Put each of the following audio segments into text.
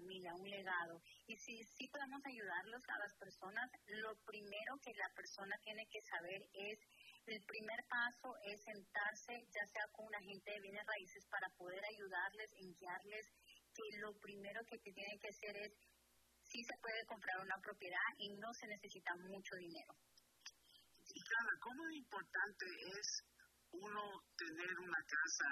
familia, un legado. Y si podemos ayudarlos a las personas, lo primero que la persona tiene que saber es, el primer paso es sentarse, ya sea con un agente de bienes raíces, para poder ayudarles, guiarles, que lo primero que tienen que hacer es, sí se puede comprar una propiedad y no se necesita mucho dinero. Y Carla, ¿cómo importante es uno tener una casa?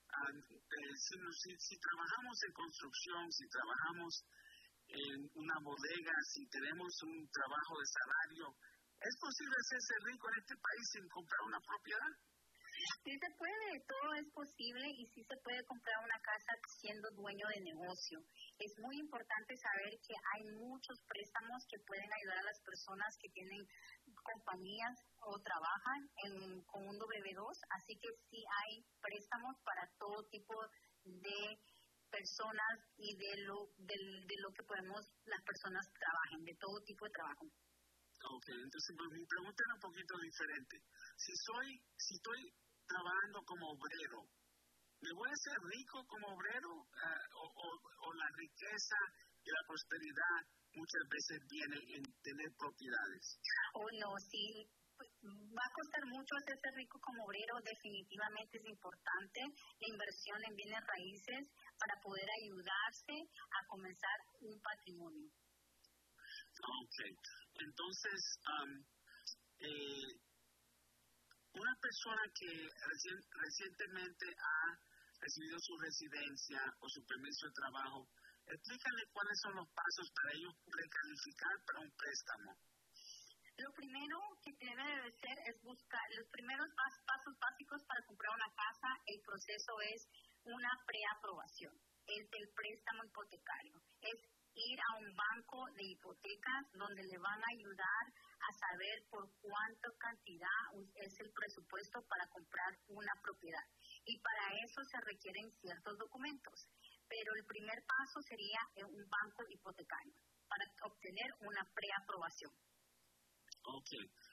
Si trabajamos en construcción, si trabajamos en una bodega, si tenemos un trabajo de salario, ¿es posible hacerse rico en este país sin comprar una propiedad? Sí se puede, todo es posible y sí se puede comprar una casa siendo dueño de negocio. Es muy importante saber que hay muchos préstamos que pueden ayudar a las personas que tienen compañías o trabajan con un W2, así que sí hay préstamos para todo tipo de personas y de lo que podemos las personas trabajen, de todo tipo de trabajo. Ok, entonces mi pregunta es un poquito diferente. Si estoy trabajando como obrero, ¿me voy a hacer rico como obrero? ¿O la riqueza y la prosperidad muchas veces viene en tener propiedades? No, sí, va a costar mucho hacerse rico como obrero. Definitivamente es importante la inversión en bienes raíces para poder ayudarse a comenzar un patrimonio. Ok, entonces una persona que recientemente ha recibido su residencia o su permiso de trabajo, explícale cuáles son los pasos para ellos precalificar para un préstamo. Lo primero que debe de ser es buscar los primeros pasos básicos para comprar una casa. El proceso es una preaprobación, es el préstamo hipotecario, es ir a un banco de hipotecas donde le van a ayudar a saber por cuánta cantidad es el presupuesto para comprar una propiedad. Y para eso se requieren ciertos documentos. Pero el primer paso sería un banco hipotecario para obtener una preaprobación. Ok.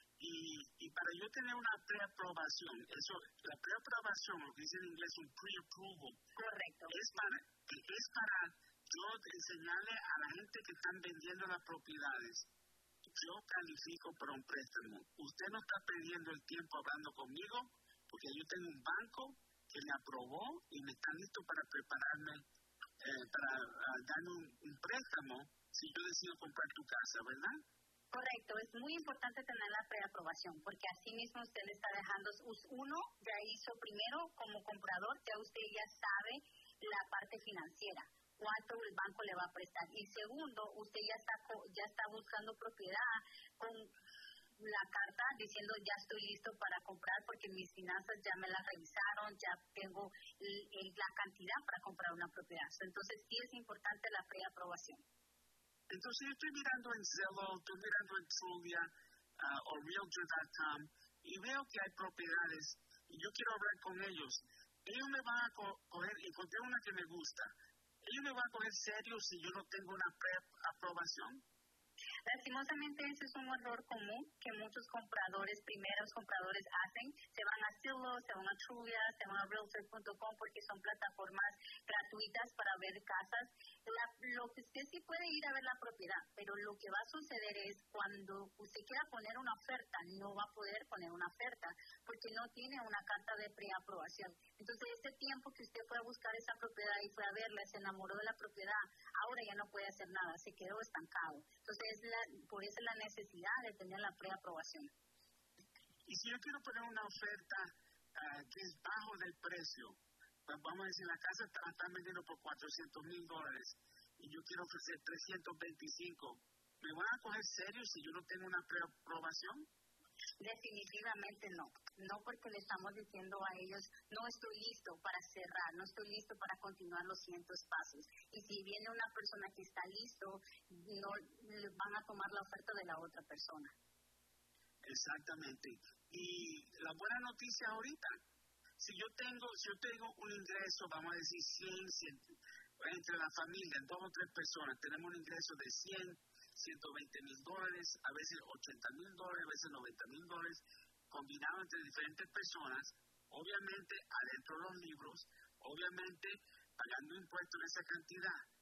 Y para yo tener una preaprobación, la preaprobación, lo que dice en inglés un pre-approval. Correcto. Es para yo enseñarle a la gente que están vendiendo las propiedades, yo califico para un préstamo. Usted no está perdiendo el tiempo hablando conmigo, porque yo tengo un banco que me aprobó y me está listo para prepararme, para darme un préstamo si yo decido comprar tu casa, ¿verdad? Correcto, es muy importante tener la preaprobación, porque así mismo usted le está dejando, uno ya hizo primero como comprador, ya usted ya sabe la parte financiera, cuánto el banco le va a prestar. Y segundo, usted ya está buscando propiedad con la carta diciendo ya estoy listo para comprar porque mis finanzas ya me las revisaron, ya tengo la cantidad para comprar una propiedad. Entonces sí es importante la preaprobación. Entonces yo estoy mirando en Zillow, estoy mirando en Trulia o Realtor.com y veo que hay propiedades y yo quiero hablar con ellos. Ellos me van a coger, encontré una que me gusta. ¿Ellos me van a coger serio si yo no tengo una preaprobación? Lastimosamente ese es un error común que muchos primeros compradores hacen. Se van a Zillow, se van a Trulia, se van a Realtor.com porque son plataformas gratuitas para ver casas. Lo que usted sí puede ir a ver la propiedad, pero lo que va a suceder es cuando usted quiera poner una oferta, no va a poder poner una oferta porque no tiene una carta de preaprobación. Entonces ese tiempo que usted fue a buscar esa propiedad y fue a verla, se enamoró de la propiedad, ahora ya no puede hacer nada, se quedó estancado. Entonces por eso es la necesidad de tener la preaprobación. Y si yo quiero poner una oferta que es bajo del precio, pues vamos a decir, la casa la están vendiendo por $400,000 y yo quiero ofrecer 325, ¿me van a coger serio si yo no tengo una preaprobación? Definitivamente no porque le estamos diciendo a ellos, no estoy listo para cerrar, no estoy listo para continuar los siguientes pasos. Y si viene una persona que está listo, no van a tomar la oferta de la otra persona. Exactamente. Y la buena noticia ahorita, si yo tengo un ingreso, vamos a decir 100, entre la familia, 2 o 3 personas, tenemos un ingreso de $120,000, a veces $80,000, a veces $90,000, combinado entre diferentes personas, obviamente adentro de los libros, obviamente pagando impuestos en esa cantidad.